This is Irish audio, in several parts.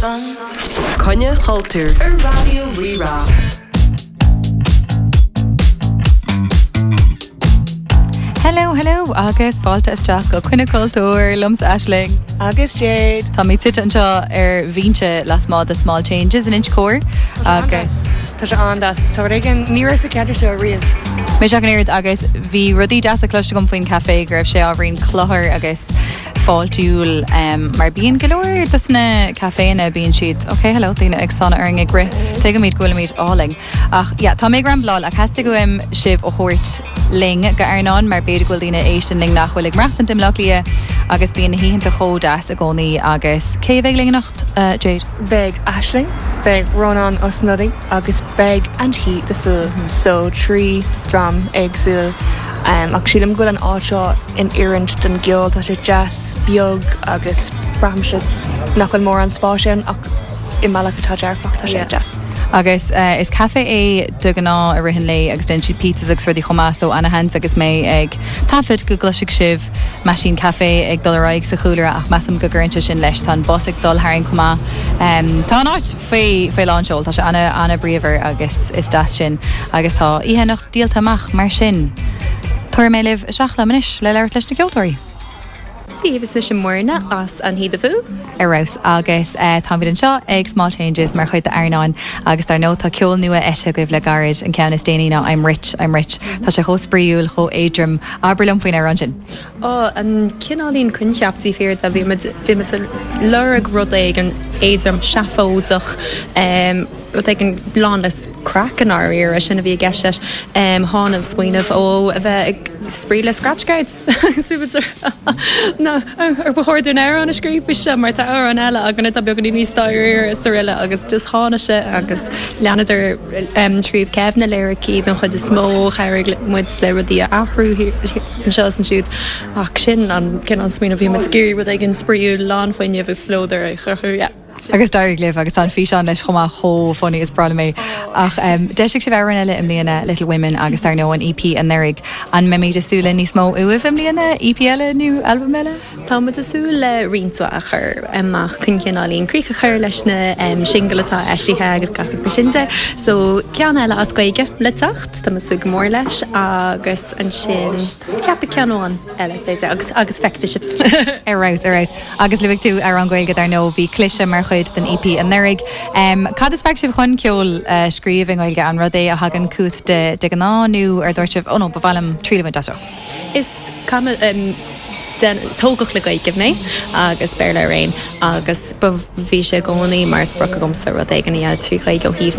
fun. Conne Culture Radio Rira. Hello, agus fáilte isteach go Conne Culture, Lums Aisling. Agus Jade. Tá mí tuite anseo víinte las má the small changes in inch core. Agus. Tá sé andas, so igen níras a ceidir se a riamh. Mé seach an éirid agus bhí rudí deas a cloiste gom faoin café gur sé ábhrín clothair agus fáiltiúil mar bíon golóir dusna caféna bíon siad. Ok, hello, tína agtána ar an ag grith. Teige míid gola míid áling. Ach, tá mé gram bláil a cheasta go sibh ó thuirt ling go arnán mar beidir goil dína éistin ling nach bhfuil ag mreachtan dim lia agus bíon na híhananta chódas a gcónaí agus cé bheith ling nacht, Jade? Beg Aisling, beg Ronan Osnuddy, agus beg and he the fool. So trí dram agsúil. Ach sílim go an áitseo in iirint den geol tá sé jazz, biog agus bramse nachfuil mór an spáisian ach I malach atá dearfach tá sé jazz. Agus is café é duganá a rihin lei agus den siad pizzas agus ruí chomá so anna hans agus mé ag tafid go gluisiigh sibh machine café ag dulraig sa chúlra ach meam go gurinte sin leis tá bos ag dul haing chomá. Tá áit fé láseol tá se anna bríomhar agus is das sin agus tá ihe nach díaltamach mar sin. Tuair mé libh seach le manis le leir leis na ceoltóirí. Tíh sin mórna as an híad a bhú. Arás agus tá bhíad an seo ag small changes mar chuid airnáin agus tar nó tá ceol nua eise goibh le garid an ceanna déanaí ná I'm rich. Tá sé chóspríúil cho édrum aberlum faoin ar an sin. An cinálín cuncheaptaí fér a bhí lereg rud ag an édrum seafódach ag an blánas crackan áir a sinna bhí geise hána swinmh ó a bheith ag spríle scratchguides. No, ar bhór an air an scrífiise mar tá ar an eile a ganna beag an níos dair sa riile agus just hána se agus leanidir scríomh cefna léircí don chud is mó cheir muid le rudí a ahrú an seo an siúd ach sin an cin an smína bhí mit géirí rud ag an spríú lán faoine bh slódar a chuthú. Agus dair glyf agus tá fi an leis chumá cho fóní is brala mé ach deisiigh sé bhar eile im líana Little Women agus tar nó an EP an nerig an me méid asúla níos mó uibh im líana EP eile nó album eile? Tá mu asúla rionsa a chur amach chun cinálín crícha chur leis na singalatá eisithe agus capig beisiinte so cean eile as gaige le tacht tá su go mór leis agus an sin cappa ceanháin eile agus feicfiise. Arás agus libh tú ar an gaige ar nó bhí cliise mar chuid den EP an nerig. Cad is feic sibh chun ceol scríomhing oilge an rudé a hagan cúth de gnáú ar dúirt sibh nó bhhailm tríomhaint aseo. Is den tógach le gaigh mé agus bear le rain agus bhí sé gcónaí mar spprocha gomsa rud ag an iad trí gaigh go híomh na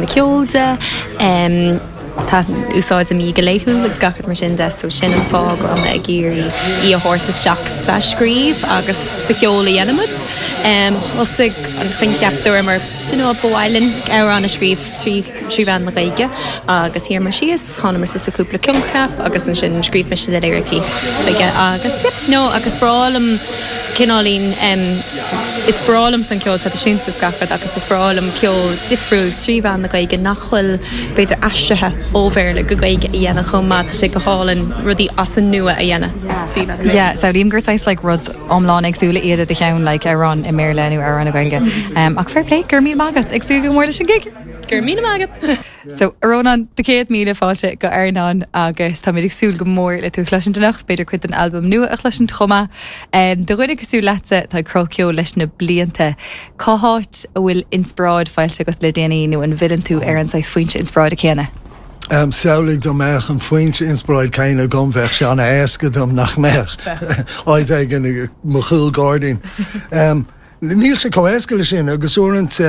ceolta tá úsáid a mí go léithú agus gachad mar sin de so sin an fág am a géirí í a hórtasteach sa scríomh agus sa cheolaí enimid hosig an chuinceapúir mar bhhailinn ar an a scríomh trí bhean na gaige agus hir mar sios hána mar sa cúpla ciumcheap agus an sin scríomh me sin le léiricí agus nó agus brálam cinálín is brálam san ceol tá siúnta scafad agus is brálam ceol difriúil trí bhean na gaige nachfuil beidir aistrithe óver le go gaige a dhéana chumá sé go hálan rudí as an nua a dhéana. Yeah, so dim gur sais like rud omlán agsúla iad a cheann like arán I méle nu ar an a gaige. Ach fair play gur mí mágat agsú go mór sin gig. Gur mí mágat. So arónan de 100 míle fáilte go airnán agus tá méid agsúil go mór le tú chluisiint nacht beidir chuid an album nua a chluisiint chuma. De chuide agsú lete tá croceo leis na blianta. Cáthát a bhfuil inspráid fáilte go le déanaí nó an bhidan tú ar an sais faointe inspráid a chéana. Saolig do meach an fointe inspráid céine gomheh se anna éasca dom nach meach. Áid ag an mochúil gádaín. Níl sé có éasca sin agus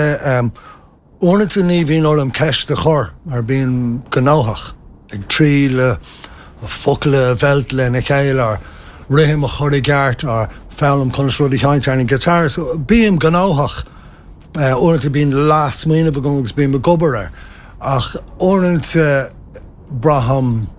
ornanta ní bhíon orm ceist de chur ar bíon gnáthach ag trí le focaile bhelt le na céile ar rihim a chur i gceart ar fálam chun rudí chaint ar an gitar so bíon gnáthach ornanta bíon lás mína bh agus bíon gobar ach ornanta braham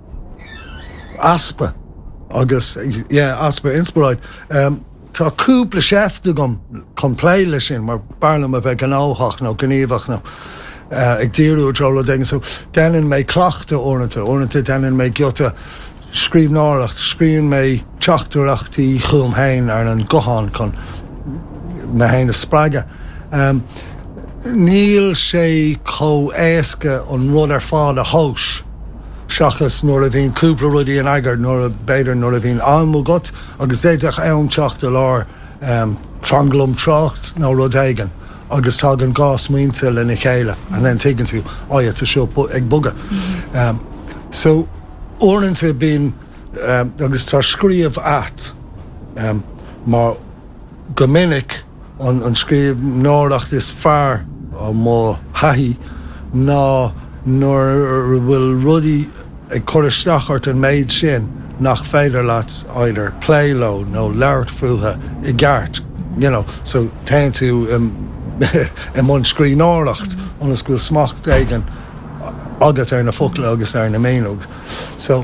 aspa agus aspa inspiráid tá cúpla séfta gom compléile sin mar barlam a bheith gnáthach nó gníomhach nó ag díú drola ding so denan mé clachta ornanta denan mé giota scríbnáireacht scríonn mé teachtarachtaí chum hain ar an gohan chun na hain a sppraige níl sé có éasca an rud fád a hós. Seachas nuair a bhín cúpla rudí an agar nuair a beidir nuair a bhín anmú got, agus déideach teacht a lár tranglumm trocht nó rud éigen, agus tá an gás muinte le na chéile, an then taken tú, tá seo ag buga. So, orintanta bín, agus tá scríomh at, mar go minic an scríomh nóracht is fearr má haithí ná nóir bhfuil rudí ag choristeachart an méid sin nach féidir leat either pléiló nó leirt fuatha I gceart, so tein tú an scrí nóracht anas bhfuil smacht éigen agat ar na focail agus ar na méógs. So,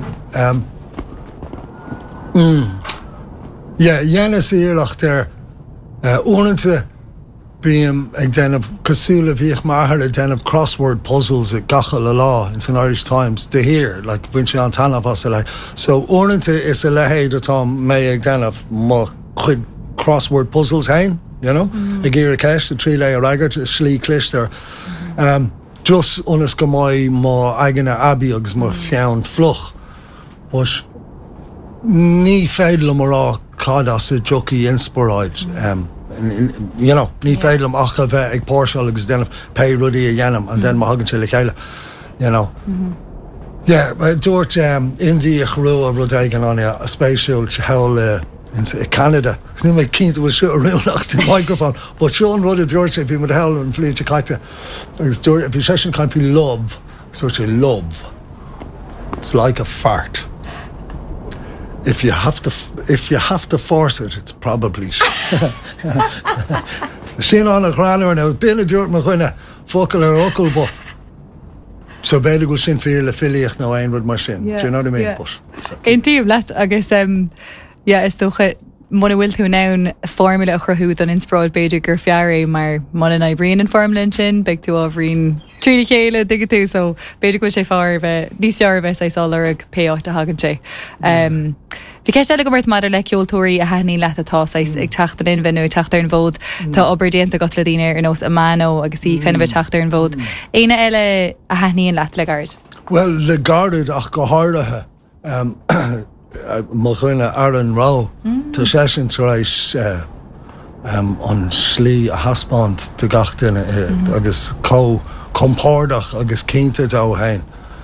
dhéanas íireacht ar orintanta bíam ag déanamh cosúla bhíoch maithir ag déanamh crossword puzzles ag gacha le lá in St Irish Times de hir, like bhain sé an tanmh as le. So orintanta is a lehéad atá mé ag déanamh má chuid crossword puzzles hain, ag ggéir a ceist a trí le a raigart is slí clistear. Just onas go maiid má aigeanna abí agus má fiann fluch. But ní féidir mar rá cadas a jockey inspiráid. Ní féidir ach a bheith ag páirseáil agus déanamh pe rudí a dhéanam an den má hagann sé le chéile. Dúirt Indiach ru a rud éigen an a spéisiúil heil in Canada. It's not my keen to shoot a real the microphone, but Sean rud a dúirt sé bhí mar heil an phléite caiite. Agus dúirt bhí sé sin kind of love, so say love. It's like a fart. If you have to force it, it's probably sin an a chránar now bin a dúirt mar chuine focail ar ocail bo. So beidir go sin fear le filiach nó ein rud mar sin. Do you know what I mean? Ein tíomh leat agus is tócha muna bhfuil tú nán formula a chruthú don inspráid beidir gur fearé mar muna na bríon an formula sin, beag tú ábhríon trína chéile digad tú, so beidir go sé fear bheith níos fear bheith éáil ag péácht a hagann sé. Bhí ceiste go bhairt maidir le ceoltóirí a haithní leat atá ag teachtain in bhenú teachtar an bhód tá obair déanta go le daine ar nós a mano agus í chuna bheith teachtar an bhód. Éine eile a haithníon leat le gard? Well, le gardad ach go háirithe má chuine Aaron Rá tá sé sin éis an slí a haspáint do gachtain agus compárdach agus cínta dá hain.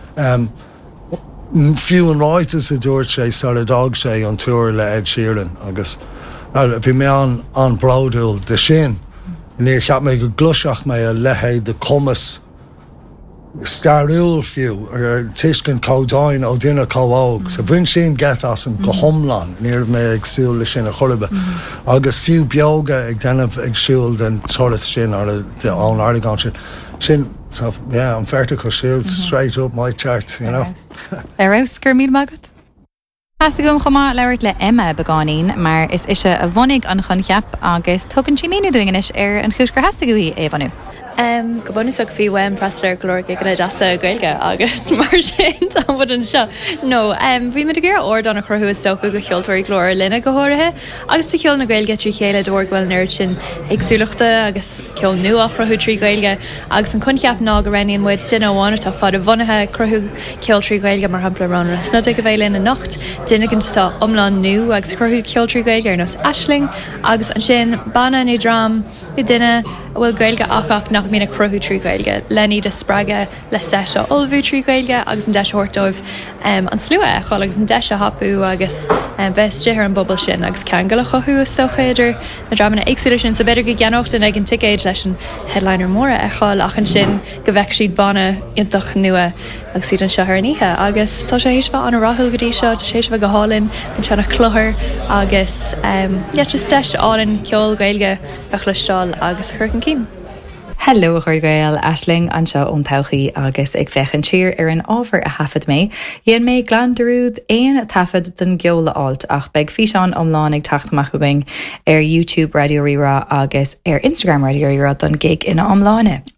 Fiú an ráitas a dúirt sé sa a dag sé an túir le Ed Sheeran agus bhí mé an braúil de sin. Níor cheap mé go gluiseach mé a lehéad de commas starúil fiú ar tuiscin códáin ó duine cóág. So bhain sin get as an go homlan níor mé ag siúil le sin a chorbe. Agus fiú beoga ag déanamh ag siúil den toras sin ar an airgán sin. So, I'm fairta go siúil straight up my chart, Leirás gur míl magad? Hasasta gom chumá leirt le Emma begáín, mar is ise a bhhanig an chun cheap agus tugann si míú doinganis ar an chúsgur hasasta goí éhanú. Go bonus ag bhí weim prestar glóir go le deasa gailge agus mar sin tá bhd an seo. No, bhí me gur or donna chruthú is socha go cheoltóirí glóir lena go háirithe, agus tá ceol na gailge trí chéile dúirhfuil neirt sin agsúlaachta agus ceol nua chruthú trí gailge, agus an conceap ná go raíonn muid duine bhána tá fad a bhonathe chruthú ceol trí gailge mar hampla ran snada go bhéile na nacht, duine tá omláin nu agus chruthú ceol trí gailge ar nos Aisling, agus an sin banna nó drám i duine bhfuil gailge achach nach mína cruthú trí gailge, lení de spraga le seise olbhú trí gailge agus an deis hortóibh an slua eáil agus an deise hapú agus bheittíar an bobbal sin agus cean go le chothú sochaidir na dramana éagsúla sin sa beidir go gceanachtain ag an ticéid leis an headliner móra eáil ach an sin go bheic siad banna intach nua agus siad an seathar níthe agus tá sé héisbh an rathúil go dtí seo séisbh go hálinn an sena chluthair agus just deis álan ceol gailge a chluisteáil agus chuircan cín. Hello a chuir gael Aisling an seo ón tauchaí agus ag fechan siar ar an ábhar a hafad mé. Dhéan mé glandarúd éon tafad den geola áilt ach beag fián omláin ag tachtach going ar YouTube Radio Rira agus ar Instagram Radio Rira don gig ina omláine.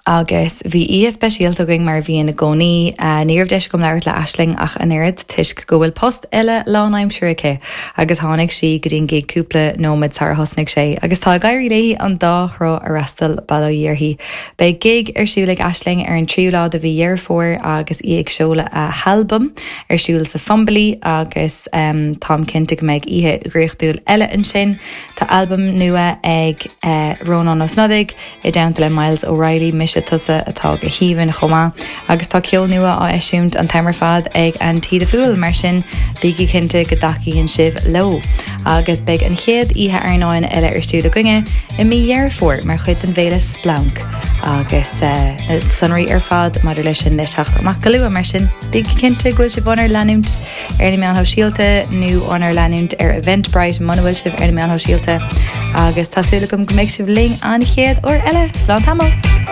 agus bhí speisialta going mar bhí na gcónaí níomh deis gom leir le aisling ach an éad tuisc go bhfuil post eile lánaim siúraice agus tháinig si go dtíon géad cúpla nómad sa thosnig sé agus tá gaiirí ré an dárá a rastal bailíorthaí. Bei gig siúla aisling ar an tríúlá a bhí dhear fór agus ag seola a halbum siúil sa Fumbalí agus tám cinnte go méid ihe gréochtúil eile an sin Tá album nua ag Ronan Ó Snodaigh I down le Miles O'Reilly mis tusa atá go híhann chomá agus tá ceol nua á eisiúmt an timer fad ag an Tí Fúil mar sin bíigi cinnte go dacaíonn sibh lo agus beag an chéad ihe ar náin eile ar stúla goinge I mí dhear fór mar chuid an bhéle splank agus sunraí ar fad mar lei sin le tacht amach go luath mar sin bíigi cinnte goil si bhanar leanúmt ar na meanth síalta nó anar leanúmt ar Eventbrite manhfuil sibh ar na meanth síalta agus tásúla gom go méid sibh ling an chéad ó eile slán tamil.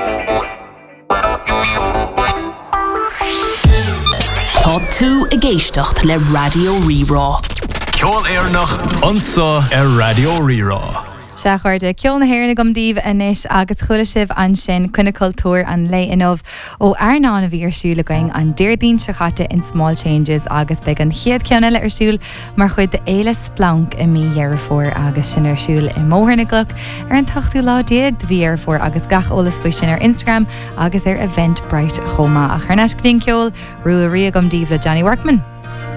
Tá tú I géisteacht le Radio Rirá. Ceol éarnach ansa ar Radio Rirá. Se chuirde ceol na hhéirna gom díomh inis agus chuile sibh an sin chuine cultúr an lei inmh ó airnána bhí arsúla going an déirdín se chatte in Small Changes agus beag an chiad ceanna le arsúil mar chuid de éile splank I mí dhear fór agus sin arsúil I móthirna gluch ar an tachtú lá déag de bhí ar fór agus gach ólas faoi sin ar Instagram agus ar Eventbrite chomá a chuirneis go dtíon ceol ruúla ria gom díomh le Johnny Workman.